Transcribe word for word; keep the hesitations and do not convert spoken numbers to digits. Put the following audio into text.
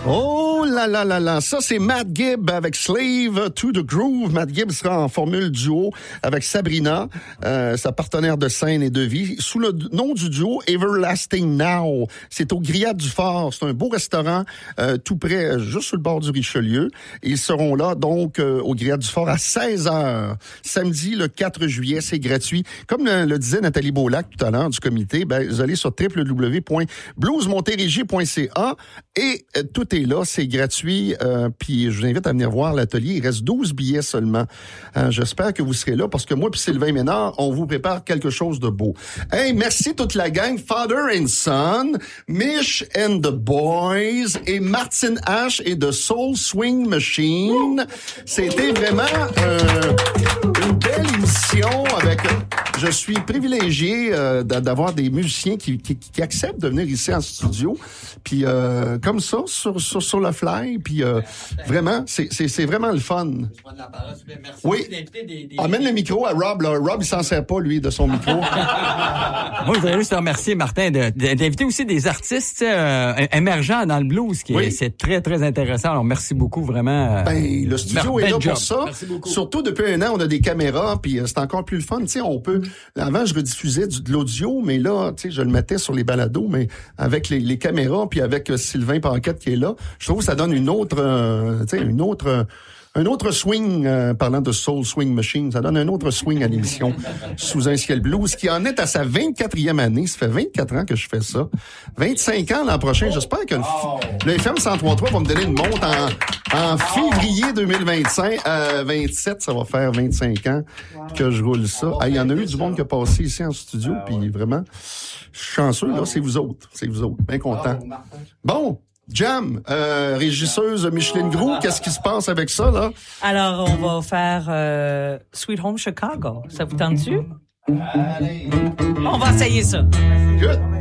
Oh là là là là, ça c'est Matt Gibb avec Slave to the Groove. Matt Gibb sera en formule duo avec Sabrina, euh, sa partenaire de scène et de vie, sous le nom du duo Everlasting Now. C'est au Grillade du Fort, c'est un beau restaurant euh, tout près, juste sur le bord du Richelieu. Ils seront là donc euh, au Grillade du Fort à seize heures, samedi le quatre juillet, c'est gratuit. Comme le, le disait Nathalie Beaulac tout à l'heure du comité, ben vous allez sur w w w point blues montérégie point c a et euh, tout est là, c'est gratuit. Euh, puis je vous invite à venir voir l'atelier. Il reste douze billets seulement. Euh, j'espère que vous serez là parce que moi puis Sylvain Ménard, on vous prépare quelque chose de beau. Hey, merci toute la gang, Father and Son, Mish and the Boys et Martin Ash et The Soul Swing Machine. C'était vraiment euh, une belle émission avec... Je suis privilégié euh, d'avoir des musiciens qui, qui, qui acceptent de venir ici en studio. Puis euh, comme ça, sur, sur, sur le fly. Puis euh, vraiment, c'est, c'est, c'est vraiment le fun. Merci. Oui. Des, des... Amène le micro à Rob. Là. Rob, il s'en sert pas, lui, de son micro. Moi, je voudrais juste te remercier, Martin, de, de, d'inviter aussi des artistes euh, émergents dans le blues, qui oui. est, c'est très, très intéressant. Alors, merci beaucoup, vraiment. Ben, le studio est là job. pour ça. Surtout depuis un an, on a des caméras, puis euh, c'est encore plus le fun. Tu sais, on peut... Avant, je rediffusais du, de l'audio, mais là, tu sais, je le mettais sur les balados, mais avec les, les caméras, puis avec euh, Sylvain Paquette qui est là, je trouve que ça donne une autre, euh, tu sais, une autre, euh, un autre swing, euh, parlant de Soul Swing Machine, ça donne un autre swing à l'émission Sous un ciel blues, qui en est à sa vingt-quatrième année. Ça fait vingt-quatre ans que je fais ça. vingt-cinq ans l'an prochain. J'espère que le, le F M cent trois point trois va me donner une montre en, en février deux mille vingt-cinq. Euh, vingt-sept, ça va faire vingt-cinq ans que je roule ça. Il ah, y en a eu du monde qui a passé ici en studio, puis vraiment, je suis chanceux, là, c'est vous autres. C'est vous autres. Bien content. Bon. Jam, euh, régisseuse Micheline Groux, qu'est-ce qui se passe avec ça, là? Alors, on va faire euh, Sweet Home Chicago. Ça vous tente-tu? On va essayer ça. Good.